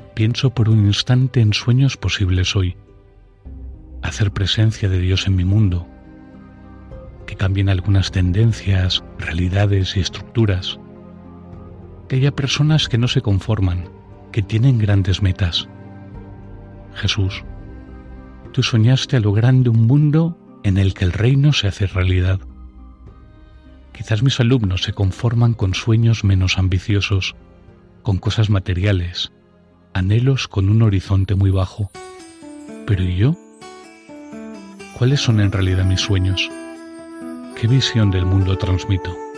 pienso por un instante en sueños posibles hoy. Hacer presencia de Dios en mi mundo, que cambien algunas tendencias, realidades y estructuras, que haya personas que no se conforman, que tienen grandes metas. Jesús, tú soñaste a lo grande un mundo en el que el reino se hace realidad. Quizás mis alumnos se conforman con sueños menos ambiciosos, con cosas materiales, anhelos con un horizonte muy bajo. ¿Pero y yo? ¿Cuáles son en realidad mis sueños? ¿Qué visión del mundo transmito?